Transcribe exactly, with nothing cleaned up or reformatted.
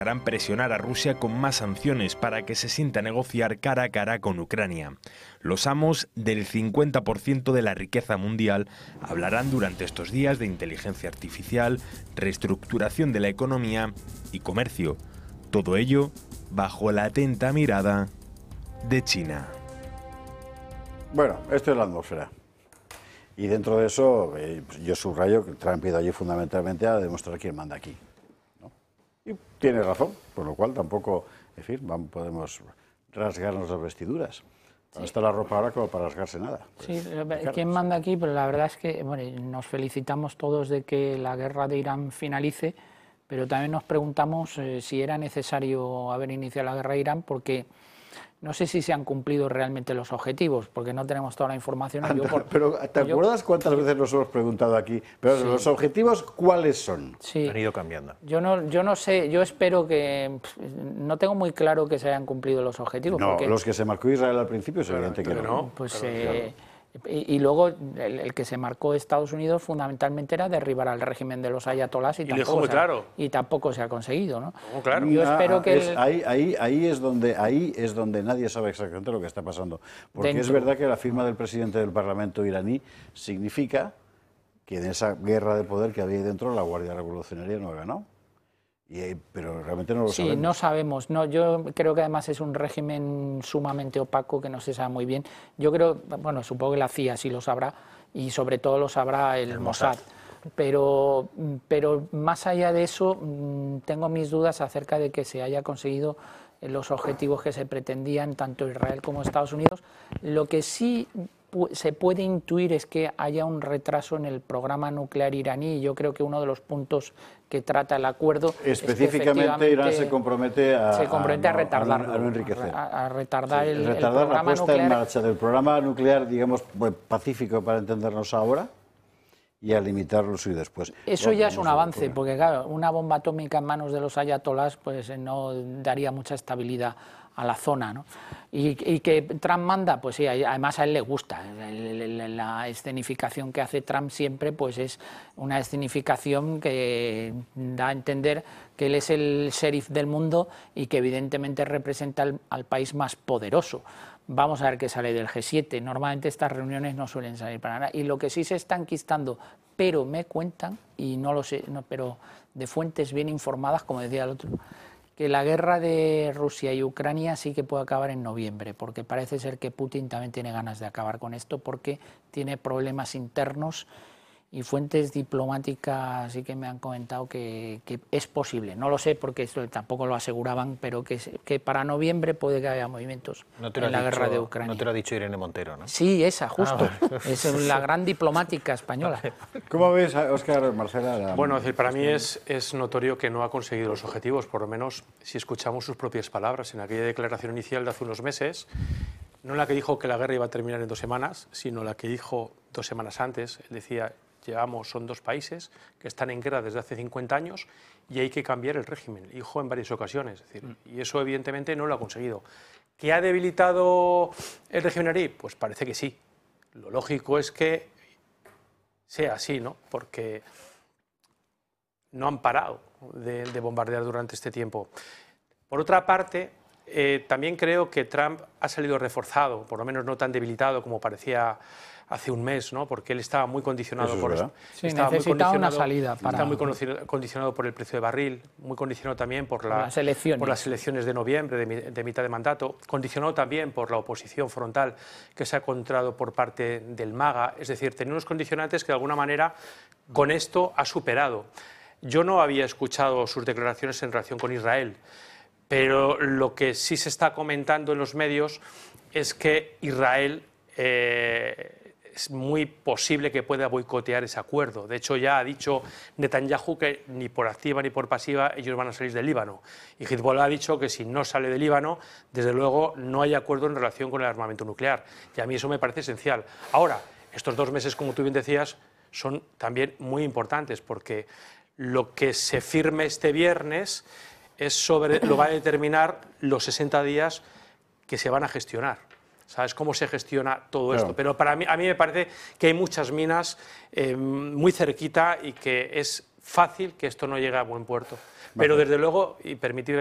Harán presionar a Rusia con más sanciones para que se sienta a negociar cara a cara con Ucrania. Los amos del cincuenta por ciento de la riqueza mundial hablarán durante estos días de inteligencia artificial, reestructuración de la economía y comercio. Todo ello bajo la atenta mirada de China. Bueno, esto es la atmósfera. Y dentro de eso, eh, yo subrayo que Trump ha ido allí fundamentalmente a demostrar quién manda aquí. Y tiene razón, por lo cual tampoco, en fin, vamos, podemos rasgarnos las vestiduras. No está la ropa ahora como para rasgarse nada. Sí, ¿quién manda aquí? Pero la verdad es que bueno, nos felicitamos todos de que la guerra de Irán finalice, pero también nos preguntamos eh, si era necesario haber iniciado la guerra de Irán, porque no sé si se han cumplido realmente los objetivos, porque no tenemos toda la información. Anda, yo por, pero ¿te yo, acuerdas cuántas veces nos hemos preguntado aquí? Pero sí. ¿Los objetivos cuáles son? Sí. Han ido cambiando. Yo no, yo no sé, yo espero que... No tengo muy claro que se hayan cumplido los objetivos. No, porque, los que se marcó Israel al principio es evidente que no. no. Pues, claro, eh, claro. Y, y luego el, el que se marcó Estados Unidos fundamentalmente era derribar al régimen de los ayatolás y, y, tampoco, muy se claro. ha, y tampoco se ha conseguido, ¿no? Oh, claro. Yo ah, espero que... Es, el... ahí, ahí, ahí, es donde, ahí es donde nadie sabe exactamente lo que está pasando. Porque Dentro. es verdad que la firma del presidente del Parlamento iraní significa que en esa guerra de poder que había ahí dentro la Guardia Revolucionaria no ha ganado. Y, pero realmente no lo sí, sabemos. Sí, no sabemos. No, yo creo que además es un régimen sumamente opaco que no se sabe muy bien. Yo creo, bueno, supongo que la C I A sí lo sabrá y sobre todo lo sabrá el, el Mossad. Mossad. Pero, pero más allá de eso, tengo mis dudas acerca de que se haya conseguido los objetivos que se pretendían tanto Israel como Estados Unidos. Lo que sí se puede intuir es que haya un retraso en el programa nuclear iraní, y yo creo que uno de los puntos que trata el acuerdo específicamente es que Irán se compromete a, se compromete a, a, a retardarlo, a no enriquecer, a, a retardar el, retardar el programa la puesta nuclear en marcha del programa nuclear, digamos, pacífico para entendernos ahora, y a limitarlo y después. Eso bueno, ya es un avance, porque claro, una bomba atómica en manos de los ayatolás pues no daría mucha estabilidad a la zona, ¿no? Y, y que Trump manda, pues sí, además a él le gusta. La escenificación que hace Trump siempre pues es una escenificación que da a entender que él es el sheriff del mundo y que evidentemente representa al, al país más poderoso. Vamos a ver qué sale del G siete. Normalmente estas reuniones no suelen salir para nada. Y lo que sí se está enquistando, pero me cuentan, y no lo sé, no, pero de fuentes bien informadas, como decía el otro, que la guerra de Rusia y Ucrania sí que puede acabar en noviembre, porque parece ser que Putin también tiene ganas de acabar con esto porque tiene problemas internos, y fuentes diplomáticas sí que me han comentado que, que es posible. No lo sé porque esto tampoco lo aseguraban, pero que, que para noviembre puede que haya movimientos no en la dicho, guerra de Ucrania. No te lo ha dicho Irene Montero, ¿no? Sí, esa, justo. Ah, es la gran diplomática española. ¿Cómo ves, Óscar, Marcela? La... Bueno, es decir, para mí es, es notorio que no ha conseguido los objetivos, por lo menos si escuchamos sus propias palabras en aquella declaración inicial de hace unos meses. No la que dijo que la guerra iba a terminar en dos semanas, sino la que dijo dos semanas antes. Él decía, llevamos, son dos países que están en guerra desde hace cincuenta años y hay que cambiar el régimen. Dijo en varias ocasiones, es decir, y eso evidentemente no lo ha conseguido. ¿Que ha debilitado el régimen iraní? Pues parece que sí. Lo lógico es que sea así, ¿no? Porque no han parado de, de bombardear durante este tiempo. Por otra parte, eh, también creo que Trump ha salido reforzado, por lo menos no tan debilitado como parecía hace un mes, ¿no? Porque él estaba muy condicionado por eso. Sí, estaba necesitaba muy una salida para... Estaba muy condicionado por el precio de barril, muy condicionado también por, la, las elecciones. por las elecciones de noviembre, de, de mitad de mandato, condicionado también por la oposición frontal que se ha encontrado por parte del MAGA. Es decir, tenía unos condicionantes que de alguna manera con esto ha superado. Yo no había escuchado sus declaraciones en relación con Israel, pero lo que sí se está comentando en los medios es que Israel eh, es muy posible que pueda boicotear ese acuerdo. De hecho, ya ha dicho Netanyahu que ni por activa ni por pasiva ellos van a salir del Líbano. Y Hezbollah ha dicho que si no sale del Líbano, desde luego no hay acuerdo en relación con el armamento nuclear. Y a mí eso me parece esencial. Ahora, estos dos meses, como tú bien decías, son también muy importantes porque lo que se firme este viernes es sobre, lo va a determinar los sesenta días que se van a gestionar. ¿Sabes cómo se gestiona todo claro. esto? Pero para mí, a mí me parece que hay muchas minas eh, muy cerquita y que es fácil que esto no llegue a buen puerto. Pero desde luego, y permitidme